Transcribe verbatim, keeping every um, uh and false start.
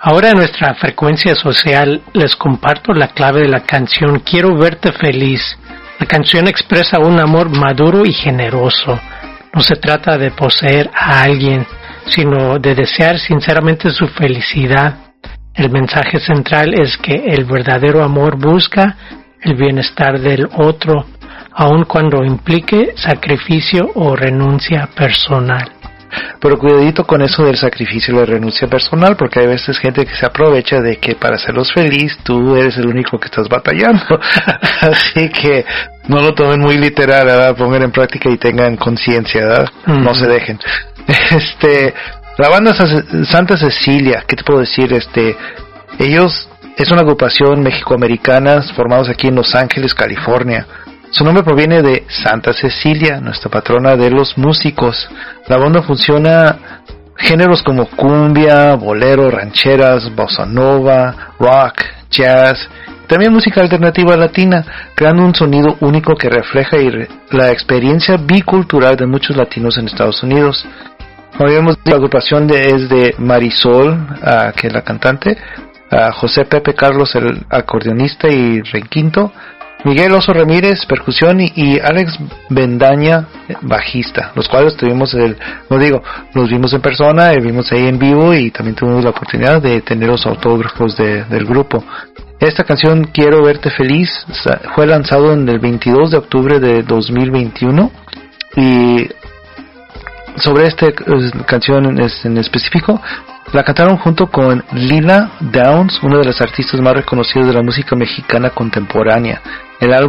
Ahora en nuestra frecuencia social les comparto la clave de la canción Quiero Verte Feliz. La canción expresa un amor maduro y generoso. No se trata de poseer a alguien, sino de desear sinceramente su felicidad. El mensaje central es que el verdadero amor busca el bienestar del otro, aun cuando implique sacrificio o renuncia personal. Pero cuidadito con eso del sacrificio y la renuncia personal, porque hay veces gente que se aprovecha de que para hacerlos feliz tú eres el único que estás batallando. Así que no lo tomen muy literal, ¿verdad? Pongan en práctica y tengan conciencia, ¿verdad? Mm. No se dejen. Este, la banda Santa Cecilia, ¿qué te puedo decir? Este, ellos es una agrupación mexicoamericana formados aquí en Los Ángeles, California. Su nombre proviene de Santa Cecilia, nuestra patrona de los músicos. La banda funciona géneros como cumbia, bolero, rancheras, bossa nova, rock, jazz, también música alternativa latina, creando un sonido único que refleja la experiencia bicultural de muchos latinos en Estados Unidos. Como vemos, la agrupación de, es de Marisol, uh, que es la cantante, uh, José Pepe Carlos, el acordeonista y requinto, Miguel Oso Ramírez, percusión, y, y Alex Bendaña, bajista, los cuales tuvimos el, no digo, los vimos en persona, vimos ahí en vivo y también tuvimos la oportunidad de tener los autógrafos de, del grupo. Esta canción, Quiero Verte Feliz, fue lanzado en el veintidós de octubre de dos mil veintiuno, y sobre esta canción en específico, la cantaron junto con Lila Downs, una de las artistas más reconocidas de la música mexicana contemporánea. El álbum